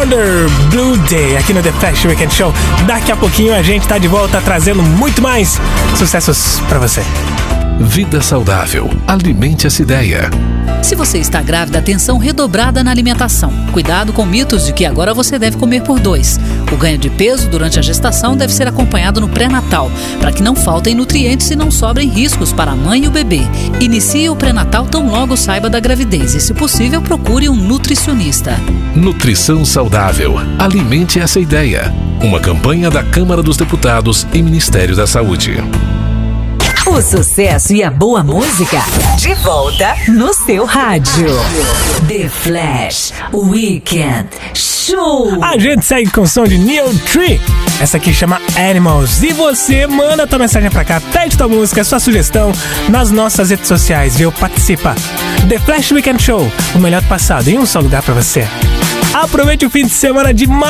Another Blue Day aqui no The Flash Weekend Show. Daqui a pouquinho a gente tá de volta trazendo muito mais sucessos pra você. Vida saudável. Alimente essa ideia. Se você está grávida, atenção redobrada na alimentação. Cuidado com mitos de que agora você deve comer por 2. O ganho de peso durante a gestação deve ser acompanhado no pré-natal, para que não faltem nutrientes e não sobrem riscos para a mãe e o bebê. Inicie o pré-natal tão logo saiba da gravidez e, se possível, procure um nutricionista. Nutrição saudável. Alimente essa ideia. Uma campanha da Câmara dos Deputados e Ministério da Saúde. O sucesso e a boa música de volta no seu rádio. The Flash Weekend Show. A gente segue com o som de Neil Tree. Essa aqui chama Animals. E você manda tua mensagem pra cá, pede tua música, sua sugestão nas nossas redes sociais, viu? Participa. The Flash Weekend Show, o melhor do passado em um só lugar pra você. Aproveite o fim de semana demais.